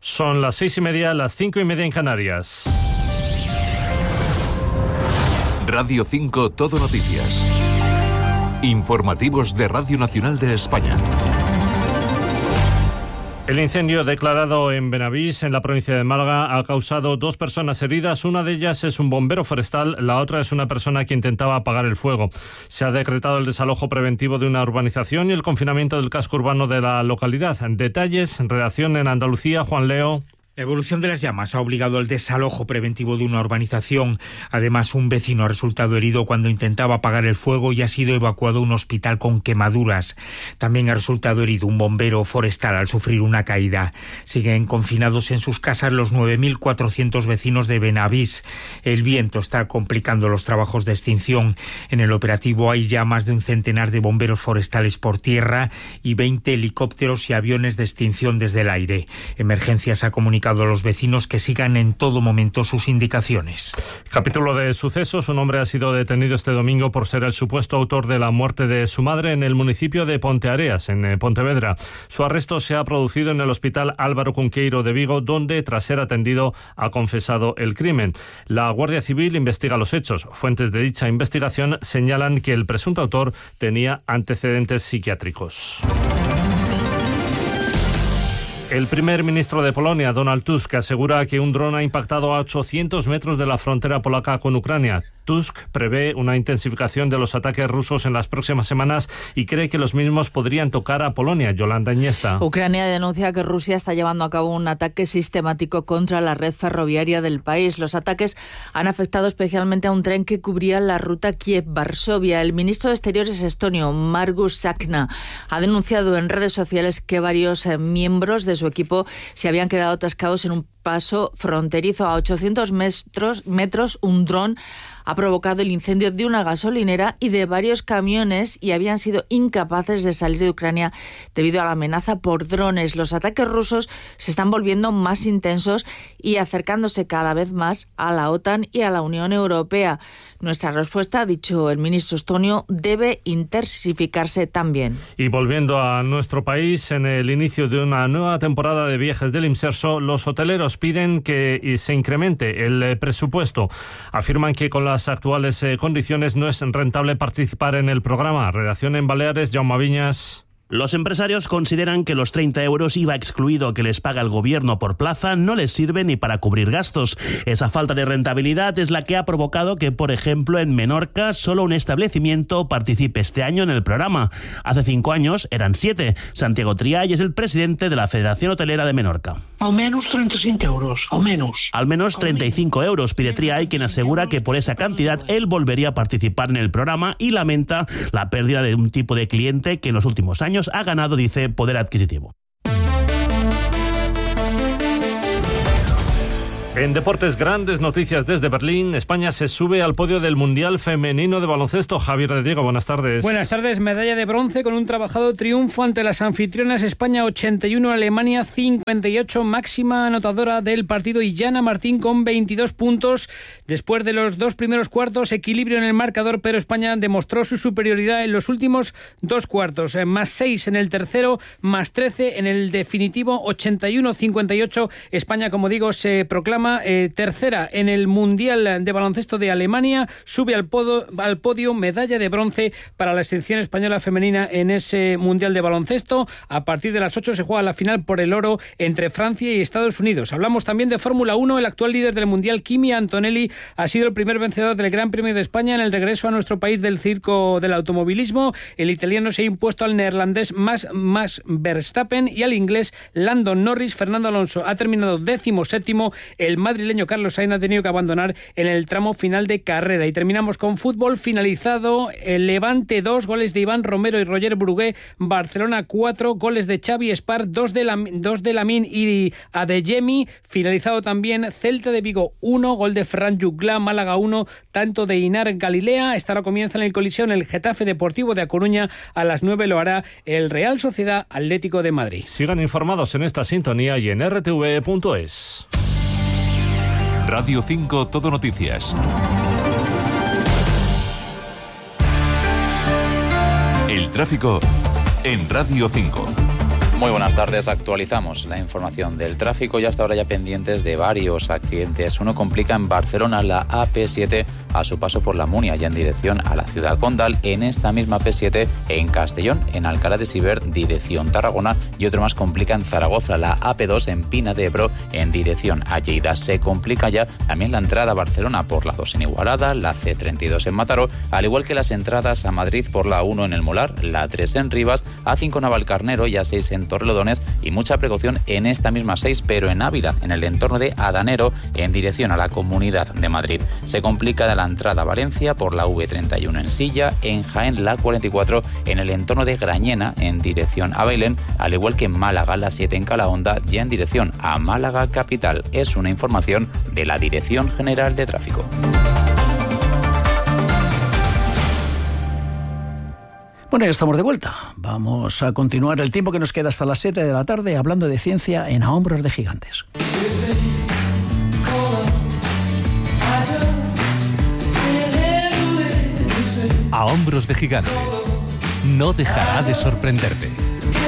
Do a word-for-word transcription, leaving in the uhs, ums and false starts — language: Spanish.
Son las seis y media, las cinco y media en Canarias. Radio cinco Todo Noticias. Informativos de Radio Nacional de España. El incendio declarado en Benavís, en la provincia de Málaga, ha causado dos personas heridas. Una de ellas es un bombero forestal, la otra es una persona que intentaba apagar el fuego. Se ha decretado el desalojo preventivo de una urbanización y el confinamiento del casco urbano de la localidad. Detalles, redacción en Andalucía, Juan Leo. La evolución de las llamas ha obligado al desalojo preventivo de una urbanización. Además, un vecino ha resultado herido cuando intentaba apagar el fuego y ha sido evacuado a un hospital con quemaduras. También ha resultado herido un bombero forestal al sufrir una caída. Siguen confinados en sus casas los nueve mil cuatrocientos vecinos de Benavís. El viento está complicando los trabajos de extinción. En el operativo hay ya más de un centenar de bomberos forestales por tierra y veinte helicópteros y aviones de extinción desde el aire. Emergencias ha comunicado a los vecinos que sigan en todo momento sus indicaciones. Capítulo de sucesos. Un hombre ha sido detenido este domingo por ser el supuesto autor de la muerte de su madre en el municipio de Ponteareas, en Pontevedra. Su arresto se ha producido en el Hospital Álvaro Cunqueiro de Vigo, donde, tras ser atendido, ha confesado el crimen. La Guardia Civil investiga los hechos. Fuentes de dicha investigación señalan que el presunto autor tenía antecedentes psiquiátricos. El primer ministro de Polonia, Donald Tusk, asegura que un dron ha impactado a ochocientos metros de la frontera polaca con Ucrania. Tusk prevé una intensificación de los ataques rusos en las próximas semanas y cree que los mismos podrían tocar a Polonia. Yolanda Iniesta. Ucrania denuncia que Rusia está llevando a cabo un ataque sistemático contra la red ferroviaria del país. Los ataques han afectado especialmente a un tren que cubría la ruta Kiev-Varsovia. El ministro de Exteriores estonio, Margus Tsahkna, ha denunciado en redes sociales que varios eh, miembros de su equipo se habían quedado atascados en un paso fronterizo. A ochocientos metros, metros un dron ha provocado el incendio de una gasolinera y de varios camiones y habían sido incapaces de salir de Ucrania debido a la amenaza por drones. Los ataques rusos se están volviendo más intensos y acercándose cada vez más a la OTAN y a la Unión Europea. Nuestra respuesta, ha dicho el ministro estonio, debe intensificarse también. Y volviendo a nuestro país, en el inicio de una nueva temporada de viajes del Imserso, los hoteleros piden que se incremente el presupuesto. Afirman que con las actuales condiciones no es rentable participar en el programa. Redacción en Baleares, Jaume Viñas. Los empresarios consideran que los treinta euros I V A excluido que les paga el gobierno por plaza no les sirve ni para cubrir gastos. Esa falta de rentabilidad es la que ha provocado que, por ejemplo, en Menorca solo un establecimiento participe este año en el programa. Hace cinco años eran siete. Santiago Triay es el presidente de la Federación Hotelera de Menorca. Al menos treinta y cinco euros, al menos. Al menos treinta y cinco euros pide Triay, quien asegura que por esa cantidad él volvería a participar en el programa y lamenta la pérdida de un tipo de cliente que en los últimos años ha ganado, dice, poder adquisitivo. En deportes, grandes noticias desde Berlín. España se sube al podio del Mundial Femenino de Baloncesto. Javier de Diego, buenas tardes. Buenas tardes. Medalla de bronce con un trabajado triunfo ante las anfitrionas. España ochenta y uno, Alemania cincuenta y ocho. Máxima anotadora del partido, Illana Martín con veintidós puntos. Después de los dos primeros cuartos, equilibrio en el marcador, pero España demostró su superioridad en los últimos dos cuartos. Más seis en el tercero, más trece en el definitivo, ochenta y uno cincuenta y ocho. España, como digo, se proclama Eh, tercera en el Mundial de Baloncesto de Alemania, sube al, podo, al podio, medalla de bronce para la selección española femenina en ese Mundial de Baloncesto. A partir de las ocho se juega la final por el oro entre Francia y Estados Unidos. Hablamos también de Fórmula uno. El actual líder del Mundial, Kimi Antonelli, ha sido el primer vencedor del Gran Premio de España en el regreso a nuestro país del circo del automovilismo. El italiano se ha impuesto al neerlandés Max, Max Verstappen y al inglés Lando Norris. Fernando Alonso ha terminado décimo séptimo. El madrileño Carlos Sainz ha tenido que abandonar en el tramo final de carrera. Y terminamos con fútbol finalizado. El Levante dos, goles de Iván Romero y Roger Brugué. Barcelona cuatro, goles de Xavi Espar, dos de, la, dos de Lamine y Adeyemi. Finalizado también Celta de Vigo uno, gol de Ferran Juglà. Málaga uno, tanto de Inar Galilea. Esta hora comienza en el colisión el Getafe Deportivo de A Coruña. A las nueve lo hará el Real Sociedad Atlético de Madrid. Sigan informados en esta sintonía y en r t v punto es. Radio cinco Todo Noticias. El tráfico en Radio cinco. Muy buenas tardes, actualizamos la información del tráfico y hasta ahora ya pendientes de varios accidentes. Uno complica en Barcelona la A P siete a su paso por la Munia, ya en dirección a la ciudad condal. En esta misma P siete en Castellón, en Alcalá de Civer, dirección Tarragona, y otro más complica en Zaragoza, la A P dos en Pina de Ebro, en dirección a Lleida. Se complica ya también la entrada a Barcelona por la dos en Igualada, la C treinta y dos en Mataró, al igual que las entradas a Madrid por la uno en El Molar, la tres en Rivas, A cinco en Navalcarnero y A seis en Torrelodones, y mucha precaución en esta misma seis, pero en Ávila, en el entorno de Adanero, en dirección a la Comunidad de Madrid. Se complica de la entrada a Valencia por la V treinta y uno en Silla, en Jaén la cuarenta y cuatro en el entorno de Grañena, en dirección a Bailén, al igual que en Málaga la siete en Calahonda, ya en dirección a Málaga capital. Es una información de la Dirección General de Tráfico. Bueno, ya estamos de vuelta. Vamos a continuar el tiempo que nos queda hasta las siete de la tarde hablando de ciencia en A Hombros de Gigantes. A Hombros de Gigantes. No dejará de sorprenderte.